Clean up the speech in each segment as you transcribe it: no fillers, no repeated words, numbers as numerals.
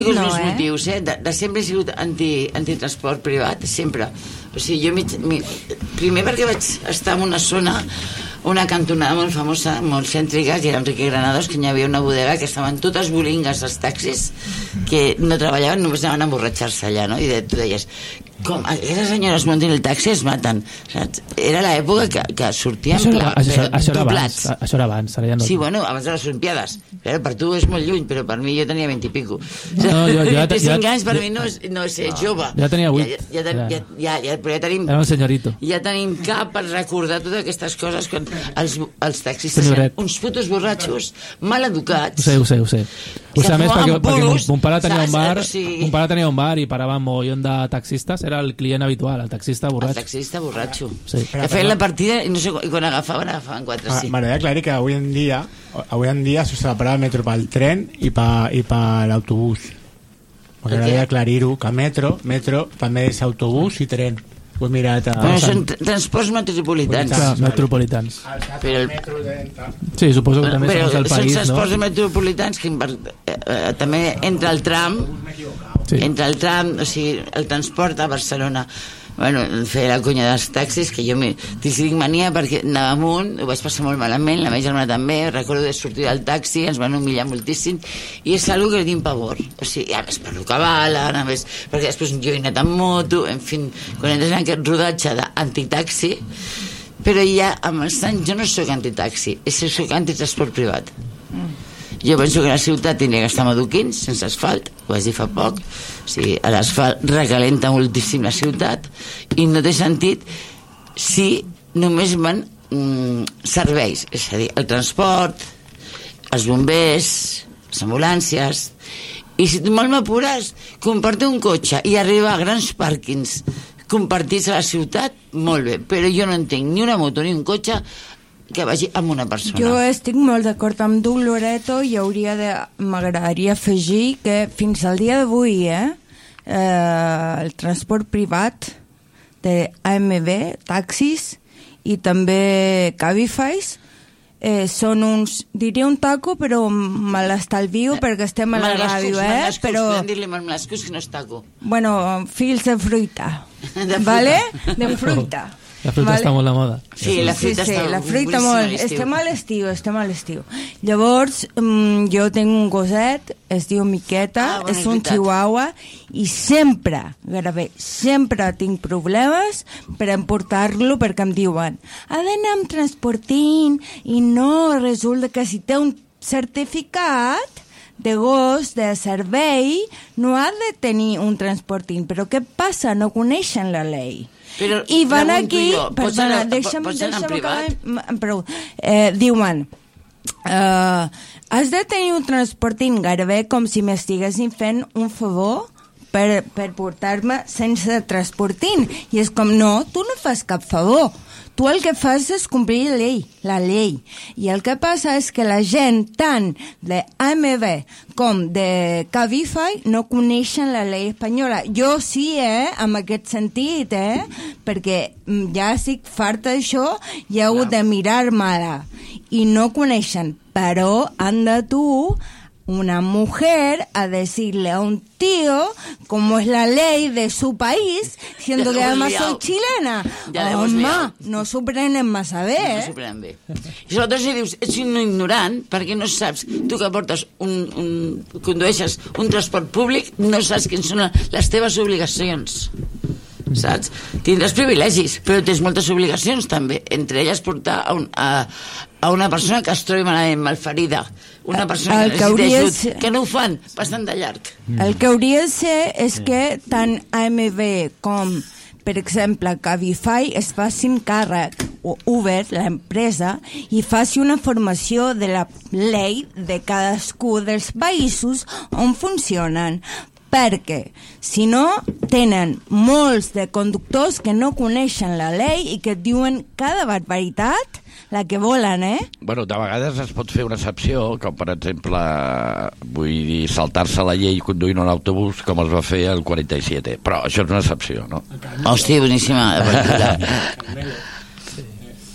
els meus motius, de sempre he sigut antitransport privat, sempre. O sigui, jo primer perquè vaig estar en una zona, una cantonada molt famosa, molt cèntrica, que era Enrique Granados, que hi havia una bodega que estaven totes bolingues als taxis, que no treballaven, només anaven a emborratxar-se allà, no? I tu deies, com aquestes senyores muntin el taxi es maten, saps? Era l'època que sortíem doblats. Això era abans, ara ja no. Sí, bueno, abans de les Olimpiades. Però per tu és molt lluny, però per mi jo tenia 20 i pico. No, jo 25 anys per mi no és ser jove. Ja tenia 8. Però ja tenim... Era un senyorito. Ja tenim cap per recordar totes aquestes coses quan els taxistes eren uns putos borratxos, mal educats. Ho sé. Ho sé més perquè mon pare tenia un bar i parava un mogollon de taxistes, era el client habitual, el taxista borratxo. El taxista borratxo. Sí. Que feien la partida i no sé, quan agafaven 4 sí. M'agradaria aclarir que avui en dia se separa el metro pel tren i per l'autobús. M'agradaria aclarir-ho, que metro també és autobús i tren. Ho he mirat són transports metropolitans. Metropolitans. Però sí, suposo que també són el país, no? transports metropolitans que també entra el tram, o sigui, el transport a Barcelona. Bueno, feia la conya dels taxis, que jo tinc mania perquè anava amunt, ho vaig passar molt malament, la meva germana també, recordo de sortir del taxi, ens van humillar moltíssim, i és algo que li tinc pavor. O sigui, a més per lo que valen, a més, perquè després jo he anat amb moto, en fi, quan entres en aquest rodatge d'antitaxi, però ja amb els anys jo no soc antitaxi, soc antitransport privat. Jo penso que la ciutat tindria que estar maduquins, sense asfalt, ho vaig dir fa poc, o sigui, l'asfalt recalenta moltíssim la ciutat i no té sentit si només van serveis, és a dir, el transport, els bombers, les ambulàncies, i si tu molt m'apures, compartir un cotxe i arribar a grans pàrquings compartits a la ciutat, molt bé, però jo no entenc ni una moto ni un cotxe que vagi amb una persona. Jo estic molt d'acord amb tu, Loreto, i m'agradaria afegir que fins al dia d'avui el transport privat de AMB, taxis i també Cabify són uns, diria un taco, però me l'estalvio perquè estem a la ràdio, però... Podem dir-li melascos que no és taco. Bueno, fils de fruita. ¿Vale? De fruita. La fruita està molt de moda. Sí, la fruita està la fruita molt. Estem a l'estiu. Llavors, jo tinc un gosset, es diu Miqueta, és un chihuahua, i sempre tinc problemes per emportar-lo perquè em diuen ha d'anar amb transportint, i no, resulta que si té un certificat de gos, de servei, no ha de tenir un transporting. Però què passa? No coneixen la llei. Però, i van aquí, pots anar en privat? Diuen has de tenir un transporting, gairebé com si m'estiguessin fent un favor per portar-me sense transporting, i és com, no, tu no fas cap favor, tu el que fas és complir la llei, i el que passa és que la gent tant de AMB com de Cabify no coneixen la llei espanyola. Jo sí, en aquest sentit, perquè ja estic farta d'això i he hagut de mirar-me-la, i no coneixen, però han de una mujer a decirle a un tío cómo es la ley de su país, siendo que además soy chilena. Home, no s'ho prenen massa bé, No s'ho prenen bé. I sobretot si dius, ets un ignorant, perquè no saps, tu que portes condueixes un transport públic, no saps quines són les teves obligacions. Saps? Tindràs privilegis, però tens moltes obligacions també, entre elles portar a una persona que es trobi malferida, una persona que necessita ajut, que no ho fan bastant de llarg. El que hauria de ser és que tant AMB com, per exemple, Cabify es facin càrrec, o Uber, l'empresa, i faci una formació de la llei de cadascú dels països on funcionen, perquè si no tenen molts de conductors que no coneixen la llei i que et diuen cada barbaritat la que volen, Bueno, de vegades es pot fer una excepció, com per exemple, vull dir, saltar-se la llei conduint un autobús, com es va fer el 47, però això és una excepció, no? Hòstia, boníssima.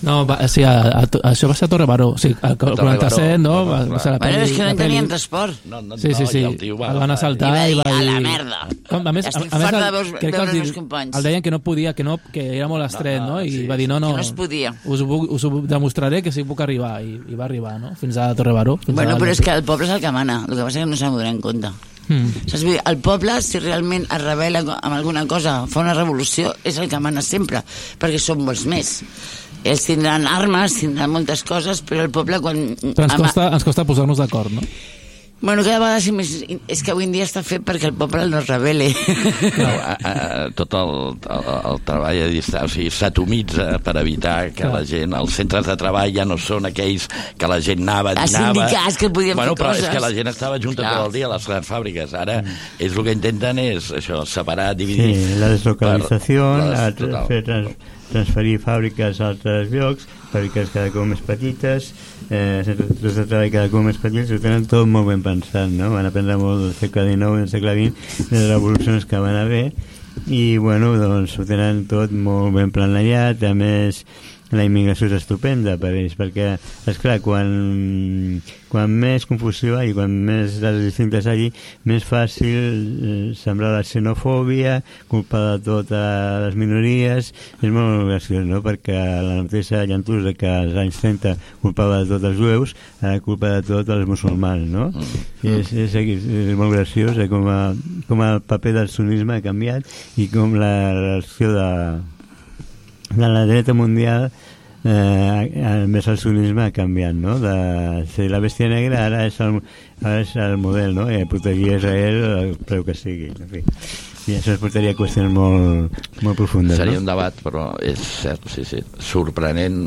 No, sí, això va ser a Torre Baró. Sí, el 47, no? Va ser la pel·li. Bueno, és que no tenien transport. Sí. El van assaltar i va dir... A la merda. Estic fort de veure els meus companys. El deien que no podia, que era molt estret, no? I va dir, no, no es podia. Us ho demostraré que sí puc arribar. I va arribar, no? Fins a Torre Baró. Bueno, però és que el poble és el que mana. El que passa és que no s'ha de donar en compte. Saps? El poble, si realment es rebel·la amb alguna cosa, fa una revolució, és el que mana sempre, perquè són molts més. Ells tindran armes, tindran moltes coses, però el poble quan... Però ens costa posar-nos d'acord, no? Bueno, cada vegada és que avui en dia està fet perquè el poble no es rebel·li. Tot el treball a distància s'atomitza per evitar que la gent... Els centres de treball ja no són aquells que la gent anava, dinava... A sindicats que podien fer coses. Però és que la gent estava junta tot el dia a les grans fàbriques. Ara és el que intenten és això, separar, dividir... Sí, la deslocalització, transferir fàbriques a altres llocs, fàbriques cada cop més petites, centres de treball cada cop més petits, ho tenen tot molt ben pensat, no? Van aprendre molt del segle XIX i del segle XX, de les revolucions que van haver, i bueno, doncs ho tenen tot molt ben planejat. A més, la immigració és estupenda per ells, perquè, esclar, quan més confusió hi ha, quan més dades distintes hi hagi, més fàcil sembrar la xenofòbia, culpa de totes les minories. És molt graciós, no?, perquè la notícia Llantús que als anys 30 culpava de tots els jueus, ara culpa de tots els musulmans, no? És molt graciós com el paper del sunnisme ha canviat i com la relació de la dreta mundial més el sunnisme ha canviat, no? De ser la bèstia negra ara és el model, no? I protegir Israel el preu que sigui, en fi. I això es portaria a qüestions molt profundes. Seria un debat, però és cert, sí, sorprenent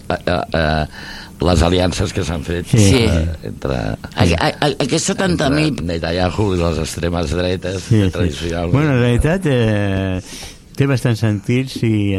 les aliances que s'han fet entre aquests 70.000 Netanyahu i les extremes dretes tradicionals. Bueno, en realitat té bastant sentit si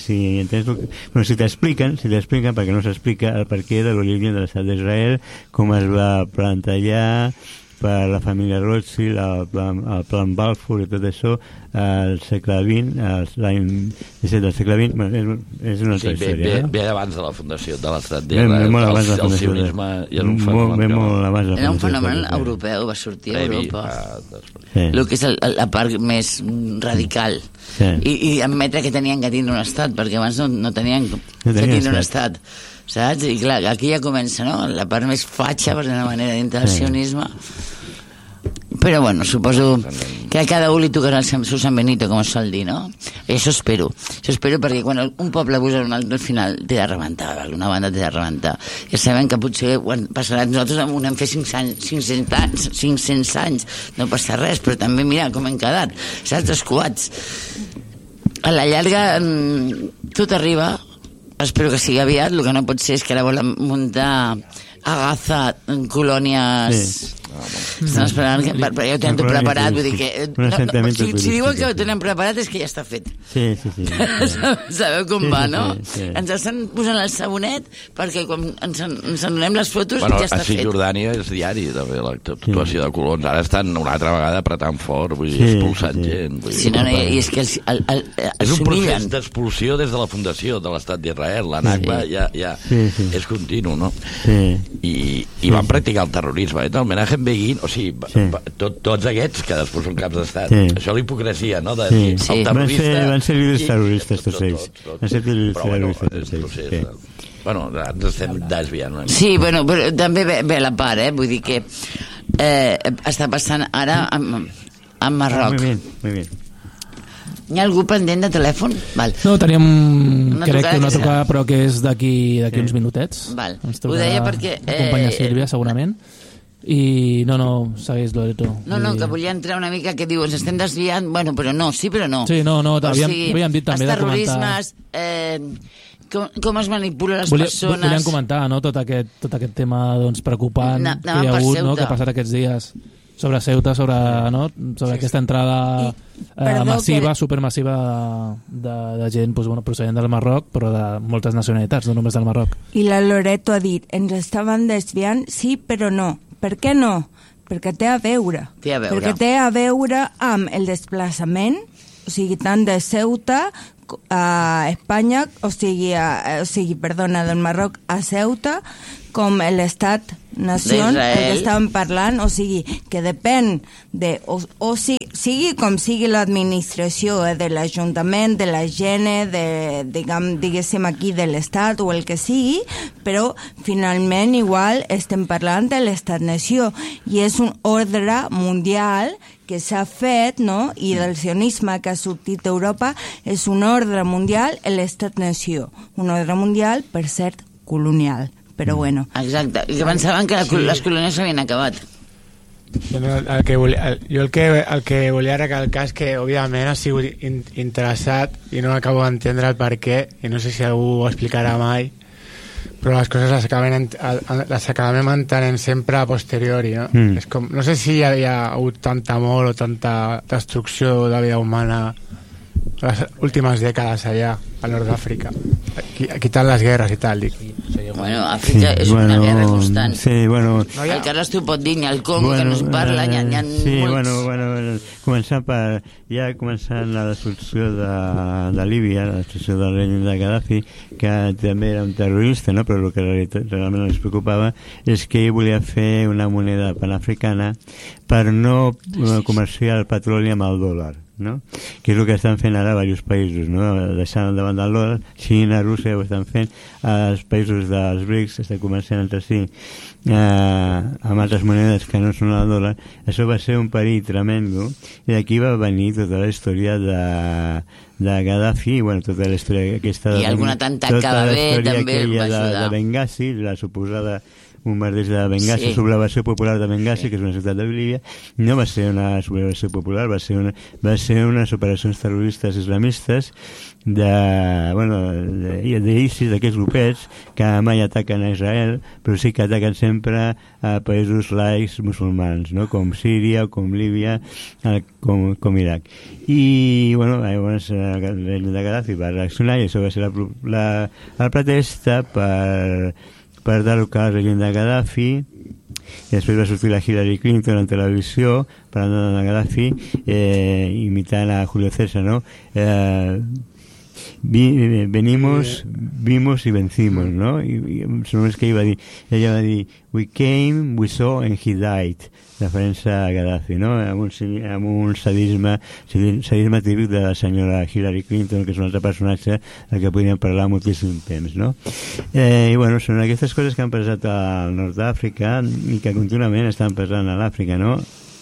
t'expliquen, perquè no s'explica el perquè de l'origen de l'estat d'Israel, com es va plantejar per la família Rothschild, el plan Balfour i tot això al segle XX, l'any 17 del segle XX. És una altra història. Ve abans de la fundació de l'estat d'Israel. El sionisme era un fenomen. Era un fenomen europeu, va sortir a Europa. El que és la part més radical. I admetre que tenien que tindre un estat, perquè abans no tenien que tindre un estat. Saps? I clar, aquí ja comença, no?, la part més fatxa, per una manera, dintre del sionisme. Però bueno, suposo que a cada un li tocarà el seu San Benito, com es sol dir, no? I això espero perquè quan un poble abusa un altre, al final té de rebentar, una banda té de rebentar. Ja sabem que potser passarà, nosaltres anem a fer 500 anys, no passa res, però també mira com hem quedat, saps, descuats. A la llarga tot arriba. Espero que sigui aviat. El que no pot ser és que ara volen muntar a Gaza en colònies. Estan esperant que, però ja ho tenen tot preparat, vull dir que si diuen que ho tenen preparat és que ja està fet. Sí. Sabeu com va, no? Ens estan posant el sabonet perquè quan ens adonem les fotos ja està fet. A Cisjordània és diari també l'actuació de colons, ara estan una altra vegada apretant fort, vull dir, expulsant gent. I és que és un procés d'expulsió des de la fundació de l'estat d'Israel, la Nakba ja és continu, no? I van practicar el terrorisme, el homenatge Begin, o sigui, tots aquests que després són caps d'estat. Això la hipocresia, no? De dir, el terrorista... Van ser líders terroristes tots ells. Van ser líders terroristes tots ells. Bueno, ens estem desviant una mica. Sí, bueno, però també ve la part, vull dir que està passant ara a Marroc. Muy bien. Hi ha algú pendent de telèfon? Val. No, teníem crec que una trucada, però que és d'aquí uns minutets. Val. Ho deia perquè... Acompanya Sílvia, segurament. I no, segueix Loreto. No, que volia entrar una mica que diu ens estem desviant, bueno, però no, sí però no. Sí, no, havíem dit també de comentar els terrorismes, com es manipula les persones. Volíem comentar, no, tot aquest tema doncs, preocupant que hi ha hagut, no, que ha passat aquests dies sobre Ceuta, sobre aquesta entrada massiva, supermassiva de gent procedent del Marroc, però de moltes nacionalitats, no només del Marroc. I la Loreto ha dit, ens estaven desviant, sí però no. Per què no? Perquè té a veure. Perquè té a veure amb el desplaçament, o sigui, tant de Ceuta a Espanya, del Marroc a Ceuta, com l'estat-nació que estàvem parlant, o sigui, que depèn de, sigui com sigui l'administració de l'Ajuntament, de la Gene, diguéssim aquí de l'estat o el que sigui, però finalment igual estem parlant de l'estat-nació i és un ordre mundial que s'ha fet, no? I del sionisme que ha sortit d'Europa és un ordre mundial, l'estat-nació, un ordre mundial, per cert, colonial. Però bueno. Exacte, i que pensaven que les colònies s'havien acabat. El que volia recalcar és que òbviament ha sigut interessat i no acabo d'entendre el per què, i no sé si algú ho explicarà mai, però les coses les acabem entenent sempre a posteriori, no? És com, no sé si hi ha hagut tanta mort o tanta destrucció de vida humana les últimes dècades allà al nord d'Àfrica, quitant les guerres i tal, dic. Bueno, Àfrica és una guerra constant. Sí, bueno... El Carles t'ho pot dir, ni el Congo, que no es parla, hi ha molts... Començant la destrucció de Líbia, la destrucció del règim de Gaddafi, que també era un terrorista, no? Però el que realment els preocupava és que ell volia fer una moneda panafricana per no comerciar el petroli amb el dòlar, no? Que és el que estan fent ara diversos països, no? Deixant davant del dòlar, Xina, Rússia ho estan fent, els països dels BRICS estan comerciant entre si amb altres monedes que no són el dòlar. Això va ser un perill tremendo i d'aquí va venir tota la història de Gaddafi, bueno, tota la història aquesta i alguna tanta cabaver també va ajudar de Benghazi, la suposada bombardeig de Benghazi, sublevació popular de Benghazi, que és una ciutat de Líbia. No va ser una sublevació popular, va ser unes operacions terroristes islamistes d'ISIS, d'aquests grupets que mai ataquen a Israel, però sí que ataquen sempre a països laics musulmans, no? Com Síria, com Líbia, com Iraq. I, bueno, llavors el règim de Gaddafi va reaccionar i això va ser la protesta per derrocar el règim de Gaddafi. I després va sortir la Hillary Clinton en televisió parlant de Gaddafi, imitant a Julio César, no? Vimos y vencimos, no? I només que ella va dir we came, we saw and he died, referència a Gaddafi, no? Amb un sadisme típic de la senyora Hillary Clinton, que és un altre personatge del que podríem parlar moltíssim temps, no? I bueno, són aquestes coses que han passat al nord d'Àfrica i que contínuament estan passant a l'Àfrica, no?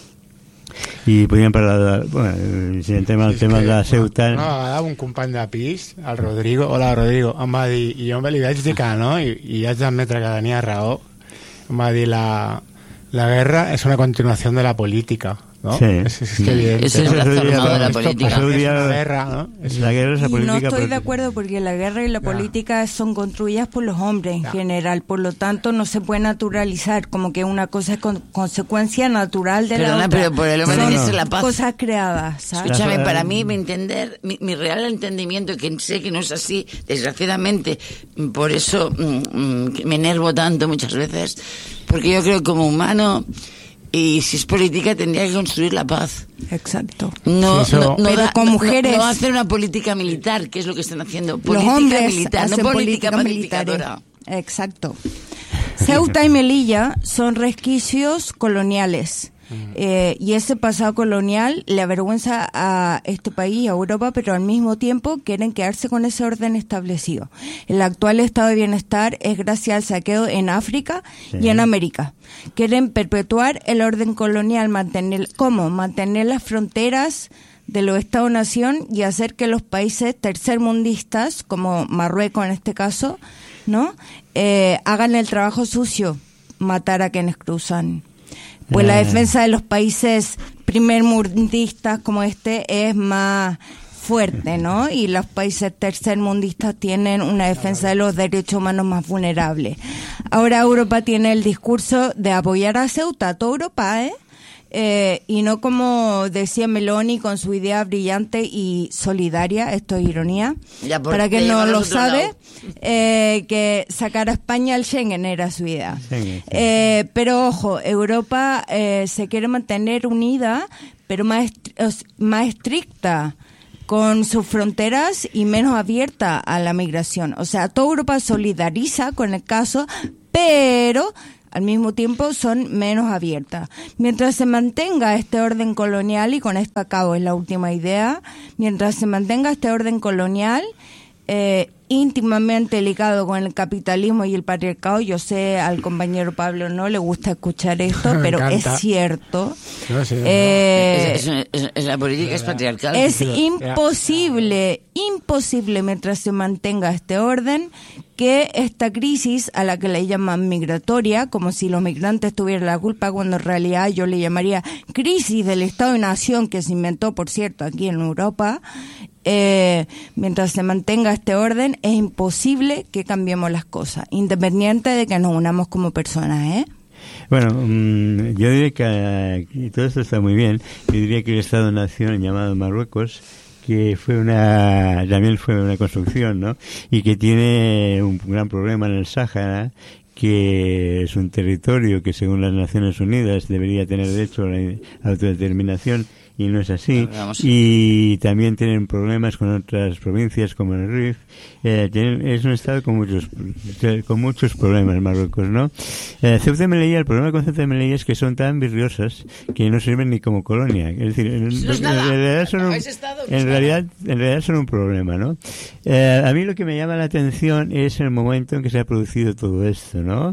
I podríem parlar si entrem al tema de Ceuta. Una vegada un company de pis, el Rodrigo, hola Rodrigo, em va dir, i jo li vaig dir que no, i haig d'admetre que tenia raó, em va dir la guerra és una continuació de la política, ¿no? Sí. Es que evidente. Es el transformado de la política. Es una guerra, ¿no? La guerra es la política. No estoy de acuerdo porque la guerra y la política son construidas por los hombres en general, por lo tanto no se puede naturalizar como que una cosa es consecuencia natural de la otra. Pero por el hombre es la paz. Cosas creadas, ¿sabes? Escúchame, para mí, mi real entendimiento, que sé que no es así, desgraciadamente, por eso me enervo tanto muchas veces, porque yo creo que como humano, y si es política tendría que construir la paz. Exacto. No con mujeres. No hacer una política militar, que es lo que están haciendo. Los hombres militar, no política pacificadora. Exacto. Ceuta y Melilla son resquicios coloniales. Y ese pasado colonial le avergüenza a este país, a Europa, pero al mismo tiempo quieren quedarse con ese orden establecido. El actual estado de bienestar es gracias al saqueo en África y en América. Quieren perpetuar el orden colonial, mantener las fronteras de los Estados-nación y hacer que los países tercermundistas, como Marruecos en este caso, ¿no? Hagan el trabajo sucio, matar a quienes cruzan. Pues la defensa de los países primermundistas como este es más fuerte, ¿no? Y los países tercermundistas tienen una defensa de los derechos humanos más vulnerables. Ahora Europa tiene el discurso de apoyar a Ceuta, toda Europa, y no como decía Meloni con su idea brillante y solidaria, esto es ironía, para quien no lo sabe, que sacar a España al Schengen era su idea. Pero ojo, Europa se quiere mantener unida, pero más estricta con sus fronteras y menos abierta a la migración. O sea, toda Europa solidariza con el caso, pero al mismo tiempo son menos abiertas. Mientras se mantenga este orden colonial, y con esto acabo, es la última idea, mientras se mantenga este orden colonial, íntimamente ligado con el capitalismo y el patriarcado. Yo sé, al compañero Pablo no le gusta escuchar esto, pero es cierto. No, sí, es la política es patriarcal. Es imposible mientras se mantenga este orden, que esta crisis, a la que le llaman migratoria, como si los migrantes tuvieran la culpa, cuando en realidad yo le llamaría crisis del Estado-Nación, que se inventó, por cierto, aquí en Europa, mientras se mantenga este orden, es imposible que cambiemos las cosas, independiente de que nos unamos como personas, Bueno, yo diría que todo esto está muy bien. Yo diría que el Estado-Nación llamado Marruecos, que también fue una construcción, ¿no? Y que tiene un gran problema en el Sáhara, que es un territorio que según las Naciones Unidas debería tener derecho a la autodeterminación, y no es así. Y también tienen problemas con otras provincias como el Rif. Es un estado con muchos problemas, Marruecos, ¿no? Ceuta y Melilla, el problema con Ceuta y Melilla es que son tan virriosas que no sirven ni como colonia. Es decir, en realidad son un problema, ¿no? A mí lo que me llama la atención es el momento en que se ha producido todo esto, ¿no?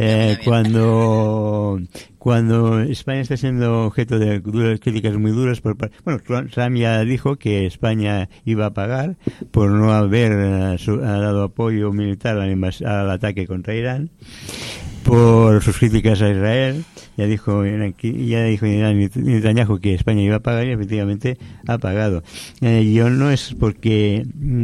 Cuando España está siendo objeto de críticas muy duras Trump ya dijo que España iba a pagar por no haber dado apoyo militar al ataque contra Irán, por sus críticas a Israel. Ya dijo Netanyahu que España iba a pagar, y efectivamente ha pagado. Yo no es porque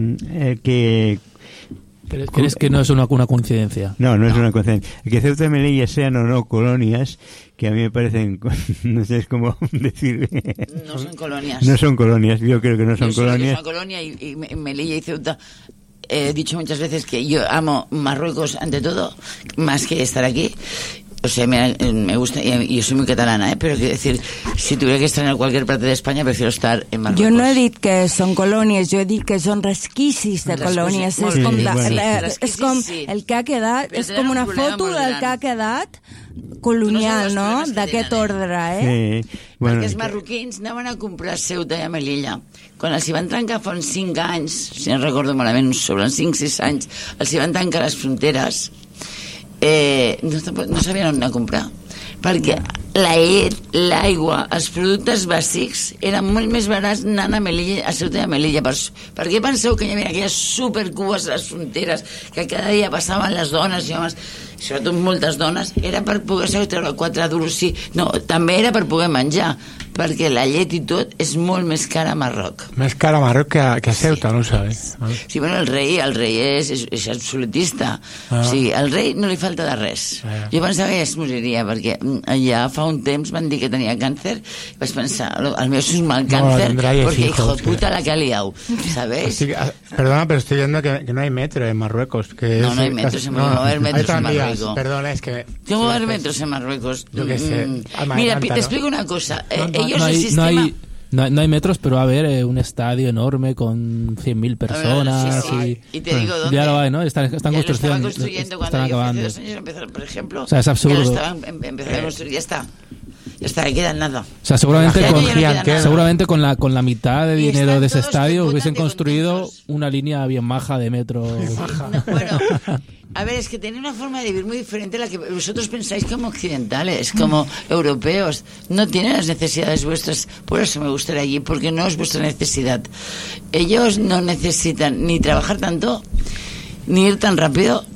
¿Crees que no es una coincidencia? No es una coincidencia. Que Ceuta y Melilla sean o no colonias, que a mí me parecen, no sé cómo decir. No son colonias. No son colonias, yo creo que no son colonias. Es una colonia, y Melilla y Ceuta. He dicho muchas veces que yo amo Marruecos ante todo, más que estar aquí. O sea, me gusta, y yo soy muy catalana, pero quiero decir, si tuviera que estar en cualquier parte de España, prefiero estar en Marruecos. Yo no he dit que són colònies, jo he dit que són resquicis de colònies. És com el que ha quedat, és com una foto del que ha quedat colonial, no? D'aquest ordre, Sí. Perquè els marroquins anaven a comprar Ceuta i Melilla. Quan els hi van trencar fa uns 5 anys, si no recordo malament, sobre uns 5-6 anys, els hi van tancar les fronteres, no sabien on anar a comprar, perquè la llet, l'aigua, els productes bàsics eren molt més barats anant a Melilla, a Ceuta i Melilla. Per què penseu que hi havia aquelles supercues a les fronteres que cada dia passaven les dones i homes, sobretot moltes dones? Era per poder treure 4 duros, sí. No, també era per poder menjar, perquè la llet i tot és molt més cara a Marroc. Més cara a Marroc que a Ceuta, no ho sabes. Sí, bueno, el rei és absolutista. O sigui, al rei no li falta de res. Jo pensava que ja es moriria, perquè ja fa un temps van dir que tenia càncer, i vaig pensar, el meu és un mal càncer, porque hijo de puta la que ha liado, ¿sabes? Perdona, pero estoy viendo que no hay metro en Marruecos. No hay metros en Marruecos. No va a haber metros en Marruecos. Perdona, es que... ¿Cómo va a haber metros en Marruecos? Yo qué sé. Mira, te explico una cosa. No hay metros, pero va a haber un estadio enorme con 100.000 personas. Y te digo dónde. Ya lo hay, ¿no? Están construyendo. Cuando acabando. Hace 2 años empezaron, por ejemplo. O sea, es absurdo. Empezaron a construir, ya está, ahí queda nada. O sea, seguramente con la mitad de dinero de ese estadio hubiesen construido una línea bien maja de metro. Bueno, a ver, es que tiene una forma de vivir muy diferente a la que vosotros pensáis como occidentales, como europeos. No tienen las necesidades vuestras, por eso me gustaría allí, porque no es vuestra necesidad. Ellos no necesitan ni trabajar tanto, ni ir tan rápido,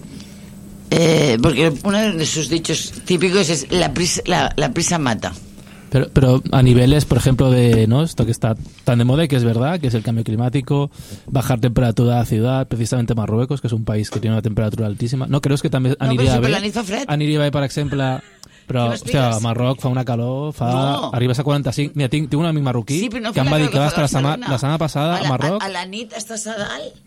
porque uno de sus dichos típicos es la prisa mata. Pero a niveles, por ejemplo, de esto que está tan de moda y que es verdad, que es el cambio climático, bajar temperatura de la ciudad, precisamente Marruecos, que és un país que té una temperatura altíssima. No, creus que també aniria bé, per exemple, però, hòstia, a Marroc fa una calor, arribes a 45... Mira, tinc un amic marroquí que em va dir que va estar la setmana passada a Marroc... A la nit estàs a dalt...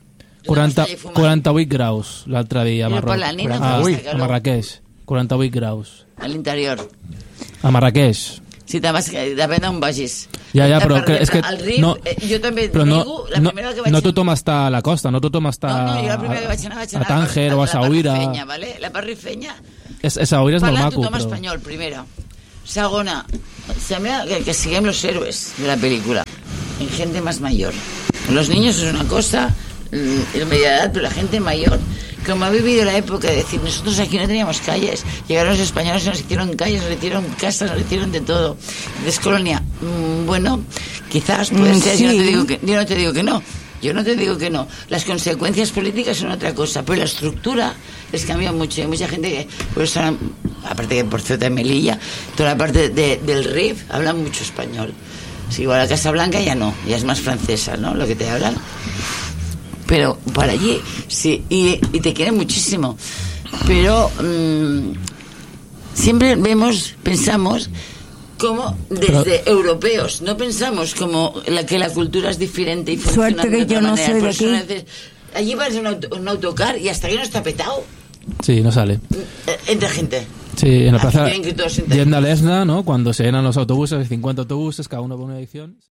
48 graus l'altre dia a Marroc. A Marrakeix, 48 graus. A l'interior. A Marrakeix. Sí, depèn d'on vagis. però és que... Al RIF, jo també digo, la primera que vaig... No tothom està a la costa, no tothom està jo la primera que vaig anar a Tànger o a Saüira. La part rifenya. Saüira és molt maco. Parla tothom espanyol, primera. Segona, sembla que siguem los héroes de la película. En gente más mayor. Los niños es una cosa, en media edad, pero la gente mayor, como ha vivido la época de decir, nosotros aquí no teníamos calles, llegaron los españoles, nos hicieron calles, nos hicieron casas, nos hicieron de todo. Descolonia, bueno, quizás puede ser, sí. yo no te digo que no. Las consecuencias políticas son otra cosa, pero la estructura les cambia mucho. Hay mucha gente que, pues, aparte que por Ceuta y Melilla, toda la parte del RIF hablan mucho español. Sí, igual la Casa Blanca ya no, ya es más francesa, ¿no? Lo que te hablan. Pero para allí, sí, y te quieren muchísimo. Pero siempre pensamos como desde europeos, no pensamos como que la cultura es diferente y funciona de otra manera. Suerte que yo no soy de aquí. Allí vas en un autocar y hasta que no está petado. Sí, no sale. Entra gente. Sí, en la plaza Yenda Lesna, ¿no? Cuando se llenan los autobuses, hay 50 autobuses, cada uno por una edición.